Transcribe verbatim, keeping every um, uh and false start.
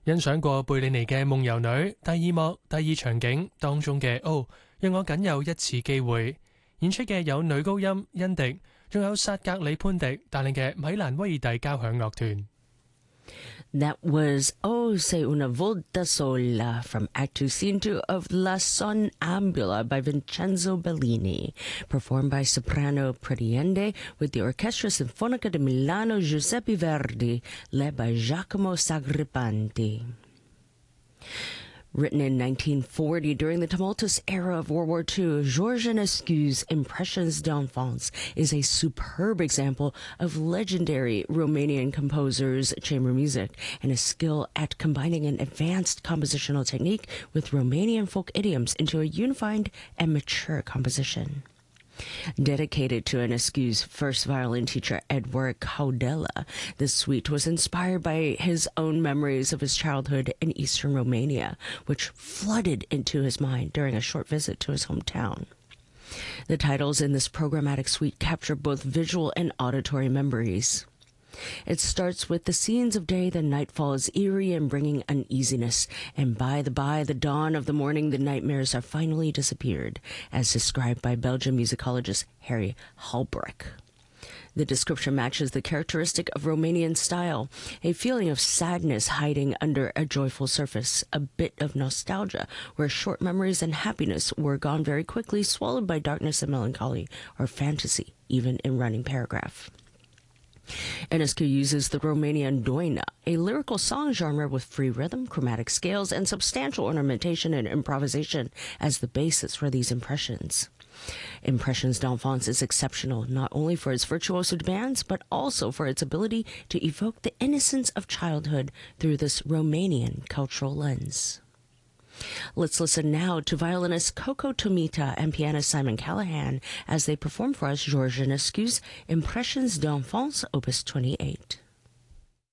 欣賞過貝里尼嘅《夢遊女》第二幕第二場景當中嘅哦，讓我僅有一次機會。演出嘅有女高音恩迪，仲有薩格里潘迪帶領嘅米蘭威爾第交響樂團。 That was Oh Sei Una Volta Sola from Act two, Scene two of La Sonnambula by Vincenzo Bellini, performed by soprano Pretiende with the Orchestra Sinfonica di Milano Giuseppe Verdi, led by Giacomo Sagripanti. Written in nineteen forty during the tumultuous era of World War Two, Georges Enescu's Impressions d'Enfance is a superb example of legendary Romanian composer's chamber music and a skill at combining an advanced compositional technique with Romanian folk idioms into a unified and mature composition. Dedicated to Enescu's first violin teacher, Edward Caudella, this suite was inspired by his own memories of his childhood in eastern Romania, which flooded into his mind during a short visit to his hometown. The titles in this programmatic suite capture both visual and auditory memories. It starts with the scenes of day, the nightfall is eerie and bringing uneasiness, and by the by the dawn of the morning, the nightmares are finally disappeared, as described by Belgian musicologist Harry Halbrecht. The description matches the characteristic of Romanian style, a feeling of sadness hiding under a joyful surface, a bit of nostalgia, where short memories and happiness were gone very quickly, swallowed by darkness and melancholy, or fantasy, even in running paragraph. Enescu uses the Romanian doina, a lyrical song genre with free rhythm, chromatic scales, and substantial ornamentation and improvisation as the basis for these impressions. Impressions d'Enfance is exceptional not only for its virtuoso demands, but also for its ability to evoke the innocence of childhood through this Romanian cultural lens. Let's listen now to violinist Coco Tomita and pianist Simon Callahan as they perform for us Georges Enescu's Impressions d'Enfance, Opus twenty-eight.